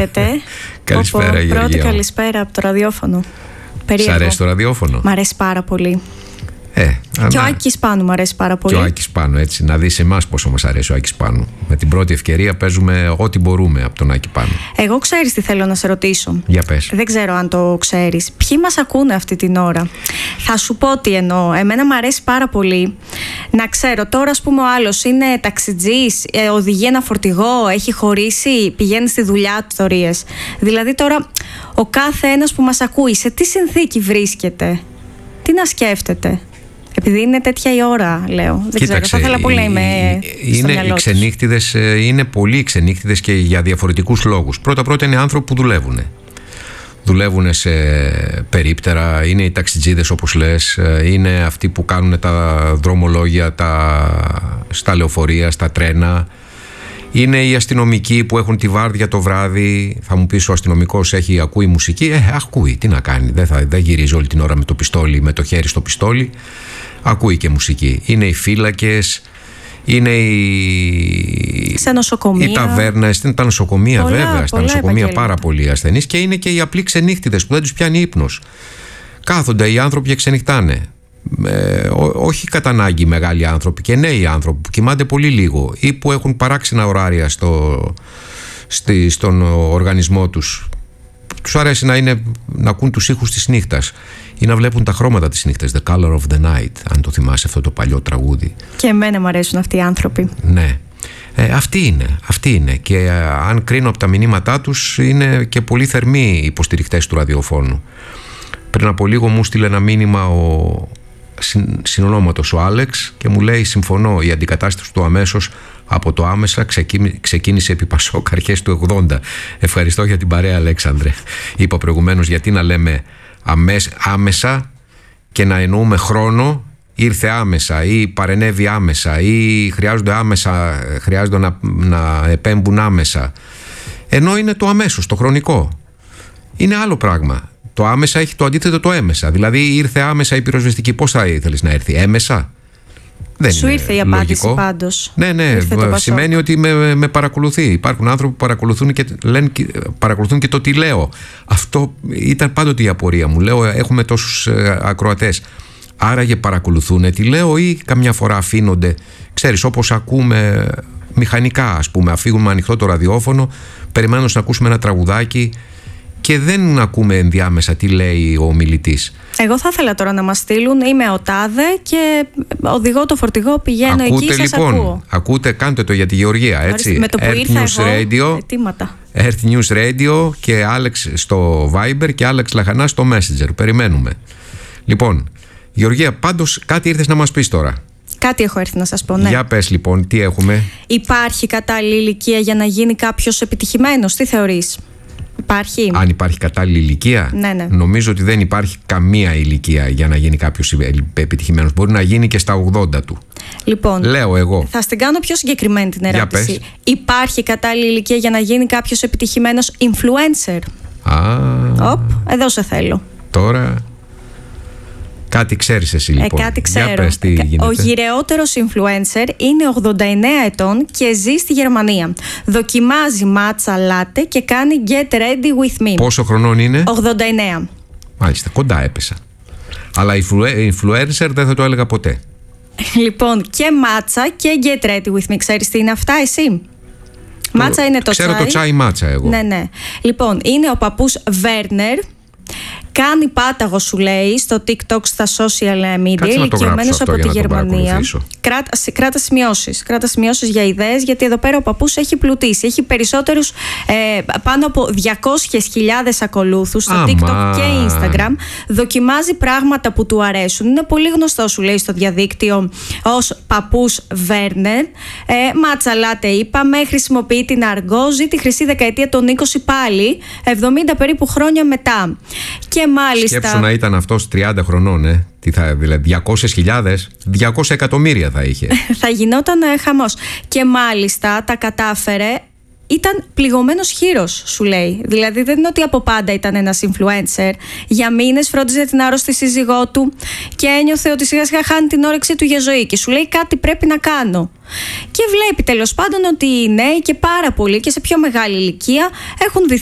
χαίρετε. Καλησπέρα, Γεωργία. Πρώτη καλησπέρα από το ραδιόφωνο. Σ' αρέσει το ραδιόφωνο? Μ' αρέσει πάρα πολύ. Και ο Άκης Πάνου μου αρέσει πάρα πολύ. Και ο Άκης Πάνου, έτσι. Να δεις εμάς πόσο μας αρέσει ο Άκης Πάνου. Με την πρώτη ευκαιρία παίζουμε ό,τι μπορούμε από τον Άκη Πάνου. Εγώ ξέρεις τι θέλω να σε ρωτήσω. Για πες. Δεν ξέρω αν το ξέρεις. Ποιοι μας ακούνε αυτή την ώρα? Θα σου πω τι εννοώ. Εμένα μου αρέσει πάρα πολύ να ξέρω. Τώρα, ας πούμε, ο άλλος είναι ταξιτζής, οδηγεί ένα φορτηγό, έχει χωρίσει, πηγαίνει στη δουλειά του, ιστορίες. Δηλαδή, τώρα ο κάθε ένας που μας ακούει, σε τι συνθήκη βρίσκεται, τι να σκέφτεται. Επειδή είναι τέτοια η ώρα, λέω. Δεν ξέρω, θα ήθελα πολύ να είμαι στο μυαλό τους. Είναι πολλοί ξενύχτιδες και για διαφορετικούς λόγους. Πρώτα είναι άνθρωποι που δουλεύουν. Δουλεύουν σε περίπτερα, είναι οι ταξιτζίδες όπως λες, είναι αυτοί που κάνουν τα δρομολόγια στα λεωφορεία, στα τρένα. Είναι οι αστυνομικοί που έχουν τη βάρδια το βράδυ. Θα μου πεις, ο αστυνομικός ακούει μουσική. Ακούει, τι να κάνει. Δεν γυρίζει όλη την ώρα με το πιστόλι, με το χέρι στο πιστόλι. Ακούει και μουσική. Είναι οι φύλακες, είναι στα νοσοκομεία. Οι ταβέρνες, τα νοσοκομεία, βέβαια. Στα νοσοκομεία πάρα πολλοί ασθενείς. Και είναι και οι απλοί ξενύχτιδες που δεν τους πιάνει ύπνος. Κάθονται οι άνθρωποι και ξενυχτάνε. Όχι κατά ανάγκη μεγάλοι άνθρωποι, και νέοι άνθρωποι που κοιμάνται πολύ λίγο ή που έχουν παράξενα ωράρια στον οργανισμό τους. Τους αρέσει να ακούν τους ήχους της νύχτας ή να βλέπουν τα χρώματα της νύχτας. The color of the night, αν το θυμάσαι αυτό το παλιό τραγούδι. Και εμένα μου αρέσουν αυτοί οι άνθρωποι. Ναι. Αυτοί είναι. Και αν κρίνω από τα μηνύματά τους, είναι και πολύ θερμοί υποστηριχτές του ραδιοφώνου. Πριν από λίγο μου στείλε ένα μήνυμα συνονόματος ο Άλεξ και μου λέει: συμφωνώ, η αντικατάσταση του αμέσως από το άμεσα ξεκίνησε επί Πασόκ αρχές του 80. Ευχαριστώ για την παρέα, Αλέξανδρε. Είπα προηγουμένως, γιατί να λέμε άμεσα και να εννοούμε χρόνο, ήρθε άμεσα ή παρενέβη άμεσα ή χρειάζονται να επέμπουν άμεσα, ενώ είναι το αμέσως, το χρονικό. Είναι άλλο πράγμα. Το άμεσα έχει το αντίθετο, το έμεσα. Δηλαδή, ήρθε άμεσα η πυροσβεστική. Πώς θα ήθελες να έρθει, έμεσα? Δεν σου ήρθε η απάντηση πάντως. Ναι, σημαίνει ότι με παρακολουθεί. Υπάρχουν άνθρωποι που παρακολουθούν και το τι λέω. Αυτό ήταν πάντοτε η απορία μου. Λέω, έχουμε τόσους ακροατές. Άραγε παρακολουθούν τι λέω ή καμιά φορά αφήνονται? Ξέρεις, όπως ακούμε μηχανικά, ας πούμε, αφήγουμε ανοιχτό το ραδιόφωνο, περιμένοντας να ακούσουμε ένα τραγουδάκι και δεν ακούμε ενδιάμεσα τι λέει ο ομιλητής. Εγώ θα ήθελα τώρα να μας στείλουν, είμαι ο τάδε και οδηγώ το φορτηγό, πηγαίνω εκεί, σας ακούω. Ακούτε, κάντε το για τη Γεωργία, έτσι. Με το που ήρθα εγώ, Earth News Radio και Άλεξ στο Viber και Άλεξ Λαχανά στο Messenger. Περιμένουμε. Λοιπόν, Γεωργία, πάντως κάτι ήρθες να μας πεις τώρα. Κάτι έχω έρθει να σας πω, ναι. Για πες λοιπόν, τι έχουμε? Υπάρχει κατάλληλη ηλικία για να γίνει κάποιος επιτυχημένος? Τι θεωρείς? Υπάρχει? Αν υπάρχει κατάλληλη ηλικία? Ναι. Νομίζω ότι δεν υπάρχει καμία ηλικία για να γίνει κάποιος επιτυχημένος. Μπορεί να γίνει και στα 80 του. Λοιπόν, λέω εγώ. Θα στην κάνω πιο συγκεκριμένη την ερώτηση. Υπάρχει κατάλληλη ηλικία για να γίνει κάποιος επιτυχημένος influencer? Εδώ σε θέλω. Τώρα κάτι ξέρεις εσύ, λοιπόν. Κάτι ξέρω. Για πες, τι γίνεται. Ο γυρεότερος influencer είναι 89 ετών και ζει στη Γερμανία. Δοκιμάζει μάτσα λάτε και κάνει get ready with me. Πόσο χρονών είναι? 89. Μάλιστα, κοντά έπεσα. Αλλά influencer δεν θα το έλεγα ποτέ. Λοιπόν, και μάτσα και get ready with me. Ξέρεις τι είναι αυτά εσύ? Μάτσα είναι το ξέρω τσάι. Το τσάι μάτσα εγώ. Ναι. Λοιπόν, είναι ο παππούς Βέρνερ. Κάνει πάταγο, σου λέει, στο TikTok, στα social media, ηλικιωμένος από τη Γερμανία. Κράτα σημειώσεις για ιδέες, γιατί εδώ πέρα ο παππούς έχει πλουτίσει. Έχει περισσότερους, πάνω από 200.000 ακολούθους στο TikTok και Instagram. Δοκιμάζει πράγματα που του αρέσουν. Είναι πολύ γνωστό, σου λέει, στο διαδίκτυο ως παππούς Βέρνερ. Μάτσα λάτε, είπαμε, χρησιμοποιεί την αργό, ζει τη χρυσή δεκαετία των 20 πάλι, 70 περίπου χρόνια μετά. Και μάλιστα. Σκέψου να ήταν αυτός 30 χρονών, τι θα, δηλαδή 200.000, 200 εκατομμύρια θα είχε. Θα γινόταν χαμός. Και μάλιστα τα κατάφερε. Ήταν πληγωμένος χήρος, σου λέει. Δηλαδή δεν είναι ότι από πάντα ήταν ένας influencer. Για μήνες φρόντιζε την άρρωστη σύζυγό του και ένιωθε ότι σιγά σιγά χάνει την όρεξή του για ζωή. Και σου λέει, κάτι πρέπει να κάνω. Και βλέπει τέλος πάντων ότι οι νέοι και πάρα πολλοί και σε πιο μεγάλη ηλικία έχουν